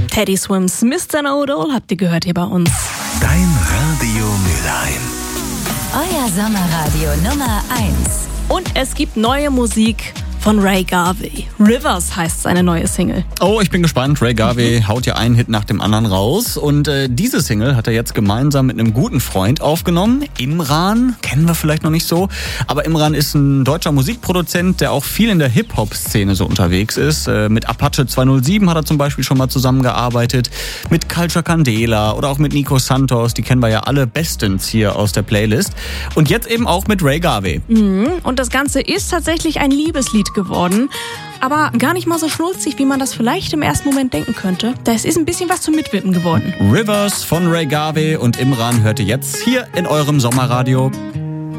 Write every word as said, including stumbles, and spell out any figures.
Teddy Swims, Mister Know-It-All habt ihr gehört hier bei uns. Dein Radio Mülheim. Euer Sommerradio Nummer eins. Und es gibt neue Musik von Ray Garvey. Rivers heißt seine neue Single. Oh, ich bin gespannt. Ray Garvey mhm. haut ja einen Hit nach dem anderen raus. Und äh, diese Single hat er jetzt gemeinsam mit einem guten Freund aufgenommen. Imran, kennen wir vielleicht noch nicht so. Aber Imran ist ein deutscher Musikproduzent, der auch viel in der Hip-Hop-Szene so unterwegs ist. Äh, mit Apache zweihundertsieben hat er zum Beispiel schon mal zusammengearbeitet. Mit Culture Candela oder auch mit Nico Santos. Die kennen wir ja alle bestens hier aus der Playlist. Und jetzt eben auch mit Ray Garvey. Mhm. Und das Ganze ist tatsächlich ein Liebeslied geworden, aber gar nicht mal so schnulzig, wie man das vielleicht im ersten Moment denken könnte. Da ist ein bisschen was zum Mitwippen geworden. Rivers von Ray Garvey und Imran hört ihr jetzt hier in eurem Sommerradio.